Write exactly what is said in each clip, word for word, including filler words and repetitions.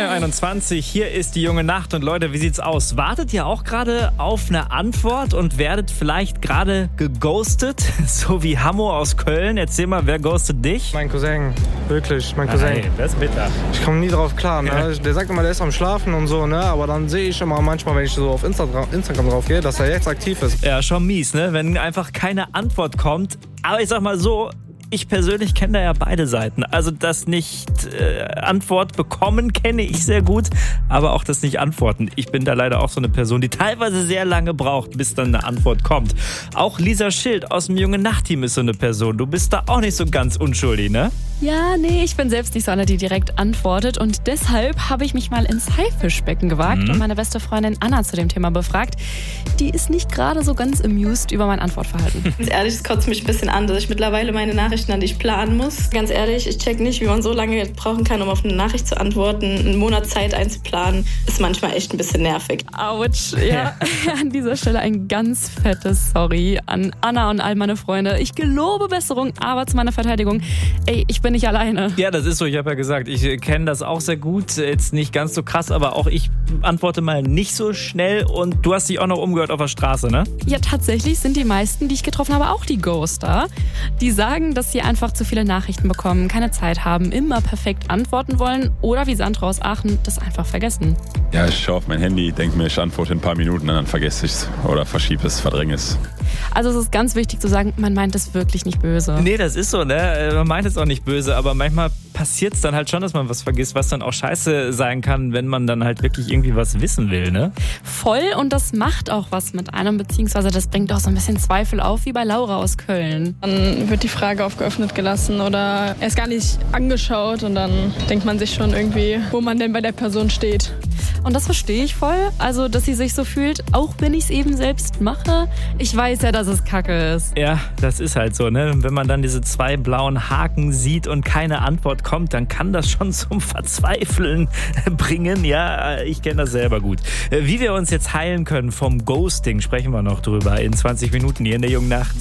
neun Uhr einundzwanzig, hier ist die junge Nacht. Und Leute, wie sieht's aus? Wartet ihr auch gerade auf eine Antwort und werdet vielleicht gerade geghostet? So wie Hammo aus Köln. Erzähl mal, wer ghostet dich? Mein Cousin, wirklich, mein Cousin. Hey, das ist bitter. Ich komme nie drauf klar, ne? Ja. Der sagt immer, der ist am Schlafen und so, ne? Aber dann sehe ich immer manchmal, wenn ich so auf Insta- Instagram drauf gehe, dass er jetzt aktiv ist. Ja, schon mies, ne? Wenn einfach keine Antwort kommt. Aber ich sag mal so, ich persönlich kenne da ja beide Seiten. Also das nicht äh, Antwort bekommen kenne ich sehr gut, aber auch das nicht antworten. Ich bin da leider auch so eine Person, die teilweise sehr lange braucht, bis dann eine Antwort kommt. Auch Lisa Schild aus dem Junge Nacht-Team ist so eine Person. Du bist da auch nicht so ganz unschuldig, ne? Ja, nee, ich bin selbst nicht so eine, die direkt antwortet. Und deshalb habe ich mich mal ins Haifischbecken gewagt mhm. und meine beste Freundin Anna zu dem Thema befragt. Die ist nicht gerade so ganz amused über mein Antwortverhalten. Ganz ehrlich, es kotzt mich ein bisschen an, dass ich mittlerweile meine Nachrichten an dich planen muss. Ganz ehrlich, ich check nicht, wie man so lange brauchen kann, um auf eine Nachricht zu antworten. Einen Monat Zeit einzuplanen, ist manchmal echt ein bisschen nervig. Autsch, ja. An dieser Stelle ein ganz fettes Sorry an Anna und all meine Freunde. Ich gelobe Besserung, aber zu meiner Verteidigung, ey, ich bin nicht alleine. Ja, das ist so, ich habe ja gesagt, ich kenne das auch sehr gut. Jetzt nicht ganz so krass, aber auch ich antworte mal nicht so schnell. Und du hast dich auch noch umgehört auf der Straße, ne? Ja, tatsächlich sind die meisten, die ich getroffen habe, auch die Ghoster. Die sagen, dass sie einfach zu viele Nachrichten bekommen, keine Zeit haben, immer perfekt antworten wollen oder wie Sandra aus Aachen das einfach vergessen. Ja, ich schaue auf mein Handy, denke mir, ich antworte in ein paar Minuten und dann vergesse ich es oder verschiebe es, verdränge es. Also es ist ganz wichtig zu sagen, man meint es wirklich nicht böse. Nee, das ist so, ne? Man meint es auch nicht böse, aber manchmal passiert es dann halt schon, dass man was vergisst, was dann auch scheiße sein kann, wenn man dann halt wirklich irgendwie was wissen will, ne? Voll, und das macht auch was mit einem, beziehungsweise das bringt auch so ein bisschen Zweifel auf, wie bei Laura aus Köln. Dann wird die Frage aufgeöffnet gelassen oder erst gar nicht angeschaut und dann denkt man sich schon irgendwie, wo man denn bei der Person steht. Und das verstehe ich voll, also dass sie sich so fühlt, auch wenn ich es eben selbst mache. Ich weiß ja, dass es Kacke ist. Ja, das ist halt so, ne? Wenn man dann diese zwei blauen Haken sieht und keine Antwort kommt, dann kann das schon zum Verzweifeln bringen. Ja, ich kenne das selber gut. Wie wir uns jetzt heilen können vom Ghosting, sprechen wir noch drüber in zwanzig Minuten hier in der jungen Nacht.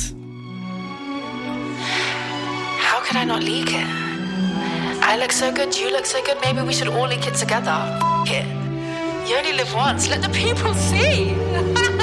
How could I not leak it? I look so good, you look so good, maybe we should all leak it together. F*** it. You only live once, let the people see.